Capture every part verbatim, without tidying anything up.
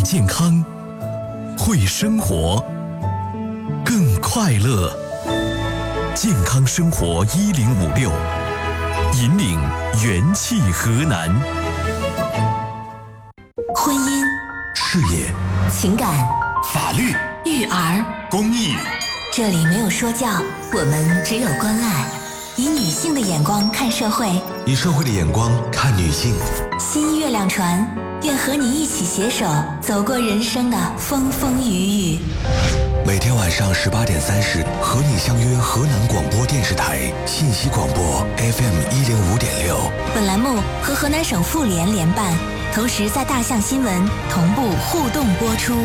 健康，会生活，更快乐。健康生活一零五六，引领元气河南。 婚姻、 事业、 情感、 法律、 育儿、 公益， 这里没有说教，我们只有关爱。以女性的眼光看社会， 以社会的眼光看女性。 新月亮船愿和你一起携手走过人生的风风雨雨。 每天晚上十八点三十，和你相约河南广播电视台信息广播 F M 一零五点六。 本栏目和河南省妇联联办，同时在大象新闻同步互动播出。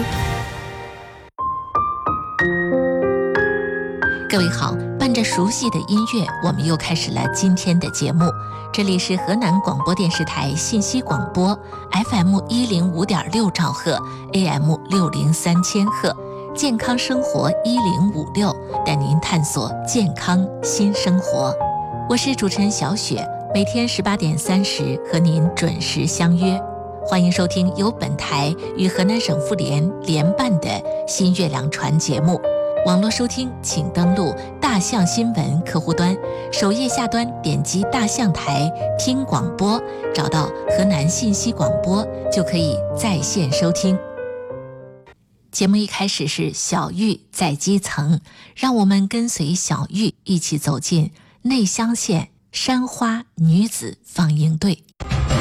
各位好，伴着熟悉的音乐，我们又开始了今天的节目。这里是河南广播电视台信息广播 F M 一零五点六兆赫 A M 六零三千赫，健康生活一零五六，带您探索健康新生活。我是主持人小雪，每天十八点三十和您准时相约。欢迎收听由本台与河南省妇联联办的新月亮船节目。网络收听请登录大象新闻客户端，首页下端点击大象台听广播，找到河南信息广播就可以在线收听。节目一开始是小玉在基层，让我们跟随小玉一起走进内乡县山花女子放映队。